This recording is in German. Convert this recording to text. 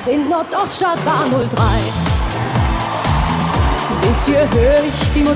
in Nordoststadt Bahn 03. Bis hier höre ich die Musik